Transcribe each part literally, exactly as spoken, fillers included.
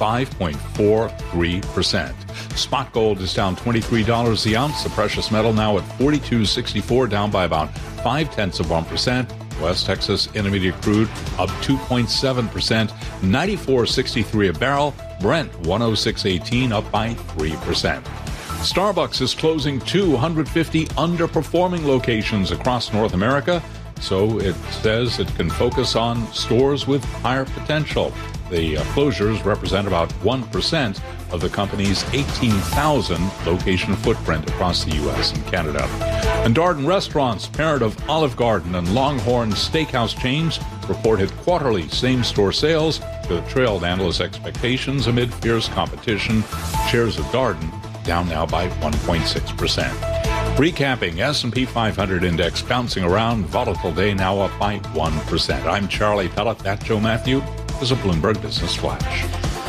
five point four three percent. Spot gold is down twenty-three dollars the ounce. The precious metal now at forty-two sixty-four, down by about five tenths of one percent. West Texas Intermediate crude up two point seven percent, ninety-four sixty-three a barrel. Brent one oh six eighteen, up by three percent. Starbucks is closing two hundred fifty underperforming locations across North America, so it says it can focus on stores with higher potential. The uh, closures represent about one percent of the company's eighteen thousand location footprint across the U S and Canada. And Darden Restaurants, parent of Olive Garden and Longhorn Steakhouse chains, reported quarterly same-store sales that trailed analyst expectations amid fierce competition. Shares of Darden down now by one point six percent. Recapping, S and P five hundred index bouncing around, volatile day now up by one percent. I'm Charlie Pellet. That Joe Matthew is a Bloomberg Business Flash.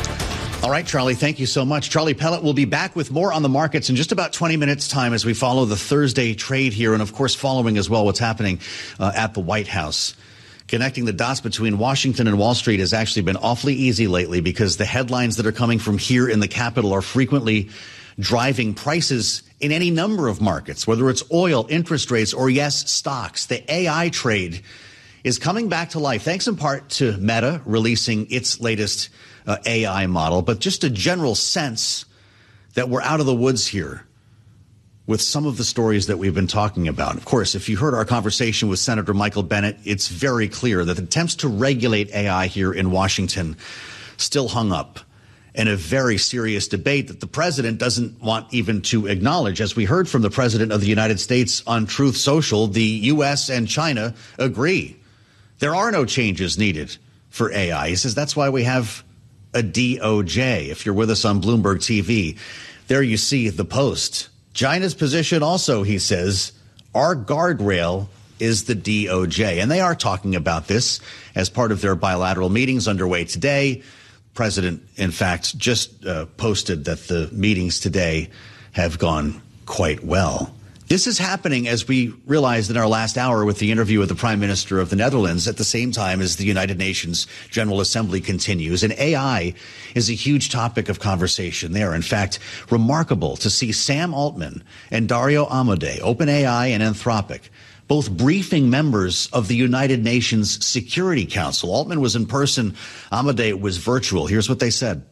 All right, Charlie, thank you so much. Charlie Pellet will be back with more on the markets in just about twenty minutes' time as we follow the Thursday trade here and, of course, following as well what's happening uh, at the White House. Connecting the dots between Washington and Wall Street has actually been awfully easy lately because the headlines that are coming from here in the Capitol are frequently driving prices in any number of markets, whether it's oil, interest rates, or, yes, stocks. The A I trade is coming back to life, thanks in part to Meta releasing its latest uh, A I model, but just a general sense that we're out of the woods here with some of the stories that we've been talking about. Of course, if you heard our conversation with Senator Michael Bennet, it's very clear that attempts to regulate A I here in Washington still hung up in a very serious debate that the president doesn't want even to acknowledge. As we heard from the president of the United States on Truth Social, the U S and China agree. There are no changes needed for A I. He says that's why we have a D O J. If you're with us on Bloomberg T V, there you see the post. China's position also, he says, our guardrail is the D O J. And they are talking about this as part of their bilateral meetings underway today. President, in fact, just uh, posted that the meetings today have gone quite well. This is happening, as we realized in our last hour with the interview with the Prime Minister of the Netherlands, at the same time as the United Nations General Assembly continues. And A I is a huge topic of conversation there. In fact, remarkable to see Sam Altman and Dario Amodei, OpenAI and Anthropic, both briefing members of the United Nations Security Council. Altman was in person. Amodei was virtual. Here's what they said.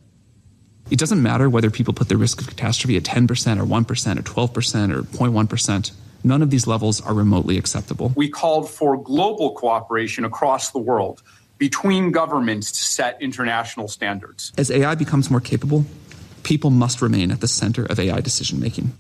It doesn't matter whether people put the risk of catastrophe at ten percent or one percent or twelve percent or zero point one percent. None of these levels are remotely acceptable. We called for global cooperation across the world between governments to set international standards. As A I becomes more capable, people must remain at the center of A I decision-making.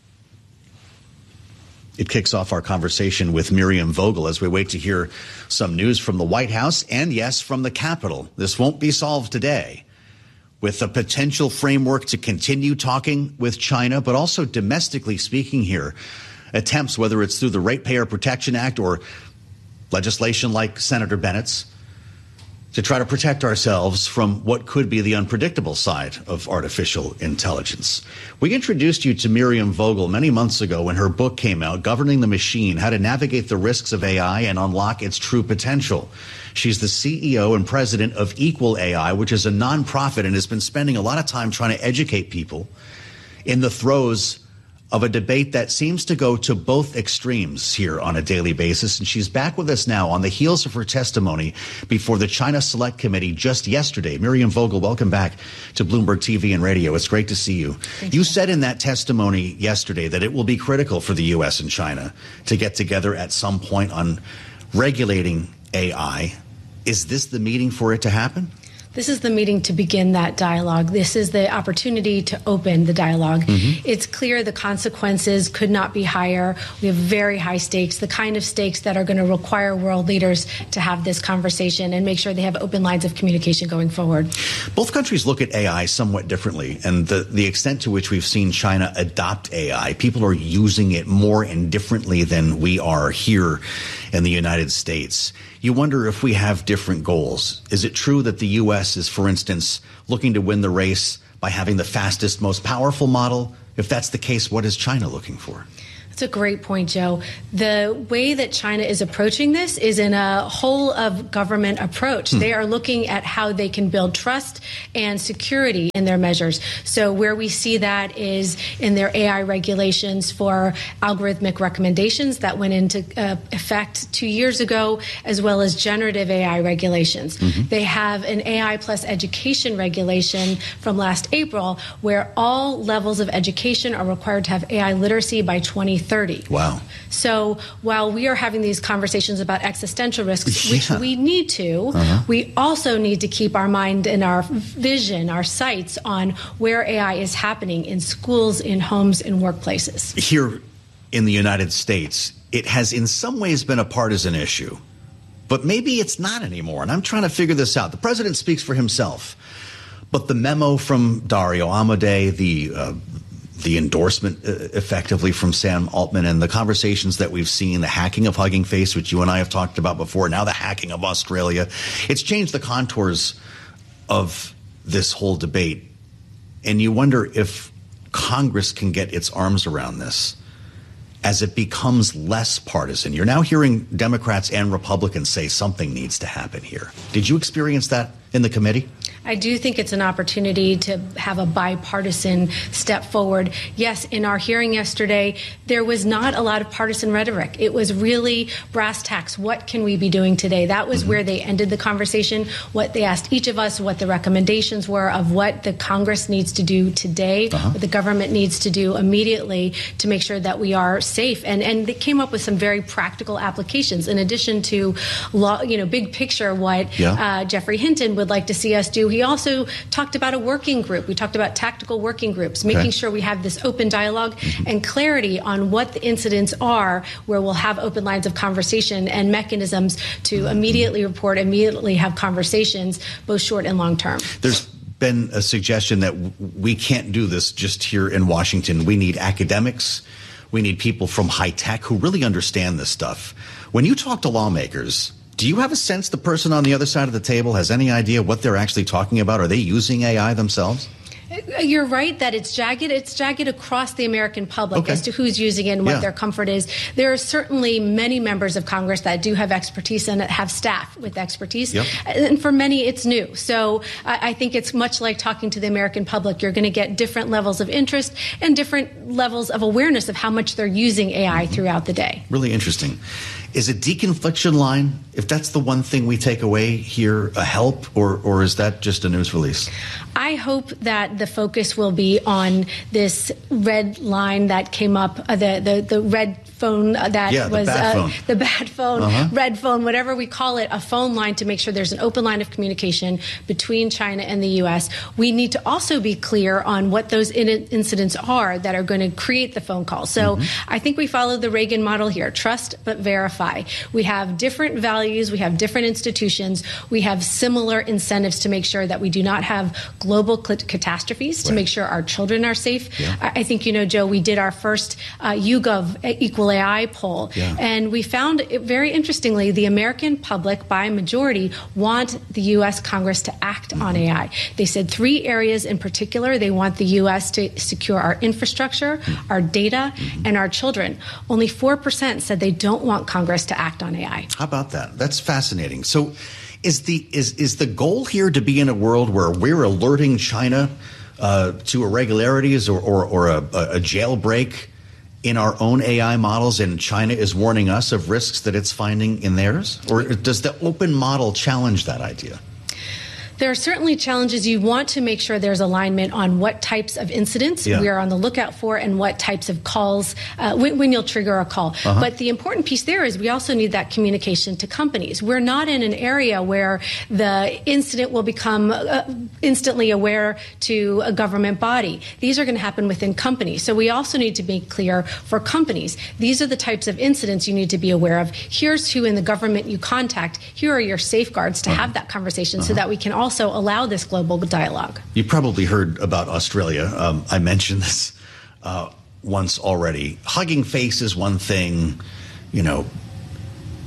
It kicks off our conversation with Miriam Vogel as we wait to hear some news from the White House and, yes, from the Capitol. This won't be solved today, with a potential framework to continue talking with China, but also domestically speaking here, attempts, whether it's through the Ratepayer Protection Act or legislation like Senator Bennett's, to try to protect ourselves from what could be the unpredictable side of artificial intelligence. We introduced you to Miriam Vogel many months ago when her book came out, Governing the Machine, How to Navigate the Risks of A I and Unlock Its True Potential. She's the C E O and president of Equal A I, which is a nonprofit and has been spending a lot of time trying to educate people in the throes of a debate that seems to go to both extremes here on a daily basis. And she's back with us now on the heels of her testimony before the China Select Committee just yesterday. Miriam Vogel, welcome back to Bloomberg T V and radio. It's great to see you. Thank you. You said in that testimony yesterday that it will be critical for the U S and China to get together at some point on regulating A I. Is this the meeting for it to happen? This is the meeting to begin that dialogue. This is the opportunity to open the dialogue. Mm-hmm. It's clear the consequences could not be higher. We have very high stakes, the kind of stakes that are going to require world leaders to have this conversation and make sure they have open lines of communication going forward. Both countries look at A I somewhat differently, and the, the extent to which we've seen China adopt A I, people are using it more and differently than we are here in the United States. You wonder if we have different goals. Is it true that the U S is, for instance, looking to win the race by having the fastest, most powerful model? If that's the case, what is China looking for? That's a great point, Joe. The way that China is approaching this is in a whole of government approach. Hmm. They are looking at how they can build trust and security in their measures. So where we see that is in their A I regulations for algorithmic recommendations that went into uh, effect two years ago, as well as generative A I regulations. Mm-hmm. They have an A I plus education regulation from last April where all levels of education are required to have A I literacy by twenty thirty. Wow. So while we are having these conversations about existential risks, yeah. which we need to, uh-huh. we also need to keep our mind and our vision, our sights on where A I is happening in schools, in homes, in workplaces. Here in the United States, it has in some ways been a partisan issue, but maybe it's not anymore. And I'm trying to figure this out. The president speaks for himself, but the memo from Dario Amodei, the uh, the endorsement uh, effectively from Sam Altman, and the conversations that we've seen, the hacking of Hugging Face, which you and I have talked about before, now the hacking of Australia, it's changed the contours of this whole debate. And you wonder if Congress can get its arms around this as it becomes less partisan. You're now hearing Democrats and Republicans say something needs to happen here. Did you experience that in the committee? I do think it's an opportunity to have a bipartisan step forward. Yes, in our hearing yesterday, there was not a lot of partisan rhetoric. It was really brass tacks. What can we be doing today? That was mm-hmm. where they ended the conversation, what they asked each of us, what the recommendations were of what the Congress needs to do today, uh-huh. what the government needs to do immediately to make sure that we are safe. And and they came up with some very practical applications in addition to, law, you know, big picture what yeah. uh, Jeffrey Hinton would like to see us do. He also talked about a working group. We talked about tactical working groups, making okay. sure we have this open dialogue mm-hmm. and clarity on what the incidents are, where we'll have open lines of conversation and mechanisms to mm-hmm. immediately report, immediately have conversations, both short and long term. There's been a suggestion that we can't do this just here in Washington. We need academics. We need people from high tech who really understand this stuff. When you talk to lawmakers, do you have a sense the person on the other side of the table has any idea what they're actually talking about? Are they using A I themselves? You're right that it's jagged. It's jagged across the American public okay. as to who's using it and what yeah. their comfort is. There are certainly many members of Congress that do have expertise and have staff with expertise. Yep. And for many, it's new. So I think it's much like talking to the American public. You're going to get different levels of interest and different levels of awareness of how much they're using A I mm-hmm. throughout the day. Really interesting. Is a deconfliction line, if that's the one thing we take away here, a help, or or is that just a news release? I hope that the focus will be on this red line that came up, uh, the, the the red phone that yeah, the was bad uh, phone. the bad phone, uh-huh. red phone, whatever we call it, a phone line to make sure there's an open line of communication between China and the U S. We need to also be clear on what those in- incidents are that are going to create the phone call. So mm-hmm. I think we follow the Reagan model here, trust but verify. We have different values, we have different institutions, we have similar incentives to make sure that we do not have global cl- catastrophes, right. to make sure our children are safe. Yeah. I-, I think, you know, Joe, we did our first uh, YouGov Equal A I poll, yeah. and we found, it, very interestingly, the American public, by majority, want the U S Congress to act mm-hmm. on A I. They said three areas in particular they want the U S to secure: our infrastructure, mm-hmm. our data, mm-hmm. and our children. Only four percent said they don't want Congress to act on A I. How about that? That's fascinating. So is the is is the goal here to be in a world where we're alerting China uh, to irregularities or, or, or a, a jailbreak in our own A I models, and China is warning us of risks that it's finding in theirs? Or does the open model challenge that idea? There are certainly challenges. You want to make sure there's alignment on what types of incidents yeah. we are on the lookout for and what types of calls, uh, when, when you'll trigger a call. Uh-huh. But the important piece there is we also need that communication to companies. We're not in an area where the incident will become uh, instantly aware to a government body. These are going to happen within companies. So we also need to make clear for companies, these are the types of incidents you need to be aware of. Here's who in the government you contact. Here are your safeguards to uh-huh. have that conversation uh-huh. so that we can also also allow this global dialogue. You probably heard about Australia. Um, I mentioned this uh, once already. Hugging Face is one thing, you know,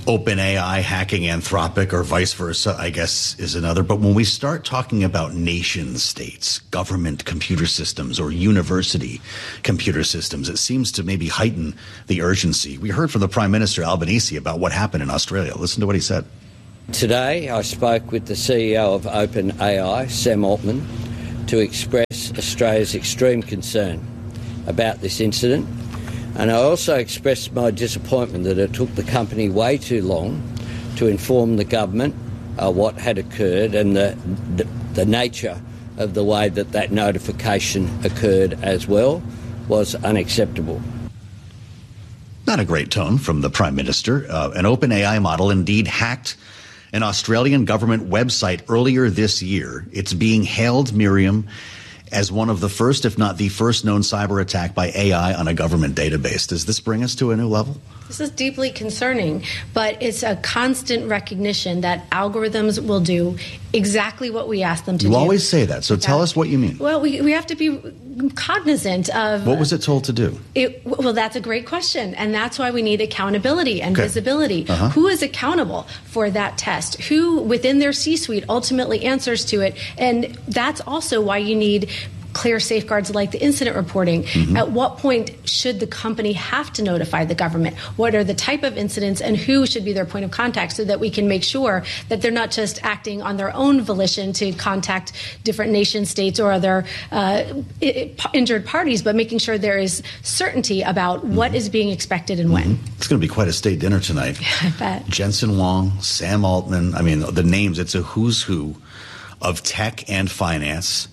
OpenAI hacking Anthropic or vice versa, I guess, is another. But when we start talking about nation states, government computer systems, or university computer systems, it seems to maybe heighten the urgency. We heard from the Prime Minister Albanese about what happened in Australia. Listen to what he said. Today, I spoke with the C E O of OpenAI, Sam Altman, to express Australia's extreme concern about this incident. And I also expressed my disappointment that it took the company way too long to inform the government uh, what had occurred and the, the the nature of the way that that notification occurred as well was unacceptable. Not a great tone from the Prime Minister. Uh, an OpenAI model indeed hacked an Australian government website earlier this year. It's being hailed, Miriam, as one of the first, if not the first, known cyber attack by A I on a government database. Does this bring us to a new level? This is deeply concerning, but it's a constant recognition that algorithms will do exactly what we ask them to you do. You always say that, so tell us what you mean. Well, we, we have to be cognizant of... What was it told to do? It, well, that's a great question, and that's why we need accountability and okay. visibility. Uh-huh. Who is accountable for that test? Who, within their C-suite, ultimately answers to it? And that's also why you need clear safeguards like the incident reporting. Mm-hmm. At what point should the company have to notify the government? What are the type of incidents and who should be their point of contact so that we can make sure that they're not just acting on their own volition to contact different nation states or other uh, injured parties, but making sure there is certainty about mm-hmm. what is being expected and when. Mm-hmm. It's going to be quite a state dinner tonight. I bet. Jensen Huang, Sam Altman, I mean, the names, it's a who's who of tech and finance.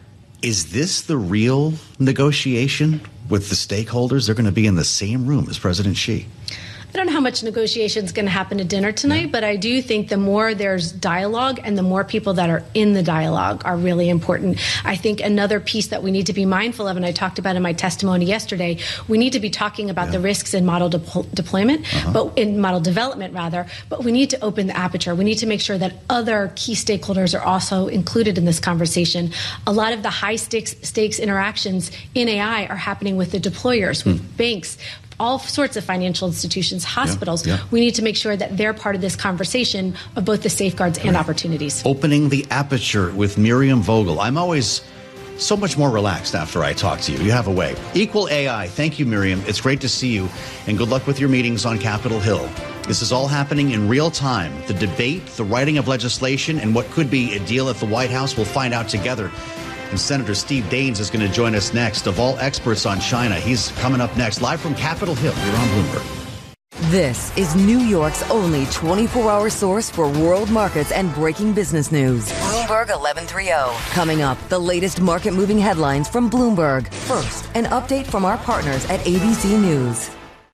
Is this the real negotiation with the stakeholders? They're going to be in the same room as President Xi. I don't know how much negotiation is going to happen at dinner tonight, yeah. but I do think the more there's dialogue and the more people that are in the dialogue are really important. I think another piece that we need to be mindful of, and I talked about in my testimony yesterday, we need to be talking about yeah. the risks in model de- deployment, uh-huh. but in model development rather, but we need to open the aperture. We need to make sure that other key stakeholders are also included in this conversation. A lot of the high stakes, stakes interactions in A I are happening with the deployers, with mm. banks, all sorts of financial institutions, hospitals. Yeah, yeah. We need to make sure that they're part of this conversation of both the safeguards and right. opportunities. Opening the aperture with Miriam Vogel. I'm always so much more relaxed after I talk to you. You have a way. Equal A I. Thank you, Miriam. It's great to see you, and good luck with your meetings on Capitol Hill. This is all happening in real time. The debate, the writing of legislation, and what could be a deal at the White House, we'll find out together. And Senator Steve Daines is going to join us next. Of all experts on China, he's coming up next, live from Capitol Hill. You're on Bloomberg. This is New York's only twenty-four hour source for world markets and breaking business news. Bloomberg eleven thirty. Coming up, the latest market-moving headlines from Bloomberg. First, an update from our partners at A B C News.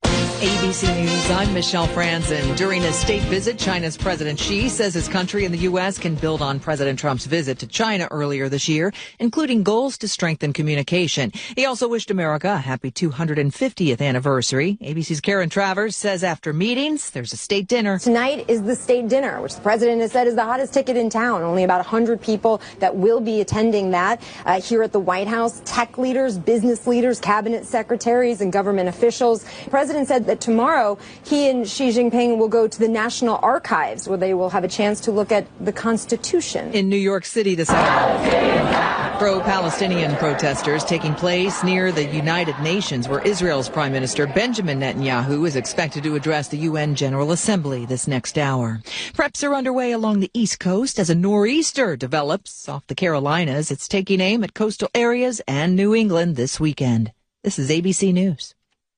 A B C News, I'm Michelle Franzen. During a state visit, China's President Xi says his country and the U S can build on President Trump's visit to China earlier this year, including goals to strengthen communication. He also wished America a happy two hundred fiftieth anniversary. A B C's Karen Travers says after meetings, there's a state dinner. Tonight is the state dinner, which the president has said is the hottest ticket in town. Only about one hundred people that will be attending that uh, here at the White House. Tech leaders, business leaders, cabinet secretaries, and government officials. The president said that tomorrow he and Xi Jinping will go to the National Archives, where they will have a chance to look at the Constitution. In New York City this afternoon, pro-Palestinian protesters taking place near the United Nations, where Israel's Prime Minister Benjamin Netanyahu is expected to address the U N General Assembly this next hour. Preps are underway along the East Coast as a nor'easter develops off the Carolinas. It's taking aim at coastal areas and New England this weekend. This is A B C News.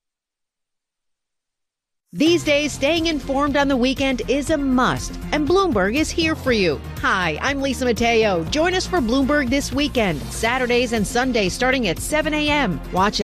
These days, staying informed on the weekend is a must, and Bloomberg is here for you. Hi, I'm Lisa Mateo. Join us for Bloomberg This Weekend, Saturdays and Sundays starting at seven a.m. Watch